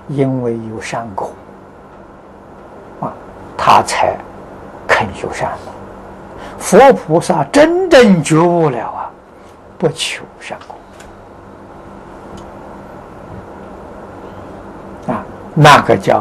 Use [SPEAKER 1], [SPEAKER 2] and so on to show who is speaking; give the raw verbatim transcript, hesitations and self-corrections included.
[SPEAKER 1] 因为有善果啊，他才肯修善了。佛菩萨真正觉悟了啊，不求善果啊，那个叫